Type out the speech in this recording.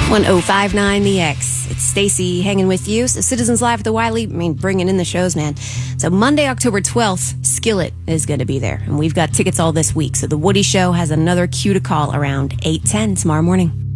1059 The X. It's Stacy hanging with you. So Citizens Live at the Wiley, bringing in the shows, man. So Monday, October 12th, Skillet is going to be there. And we've got tickets all this week. So The Woody Show has another cue to call around 8:10 tomorrow morning.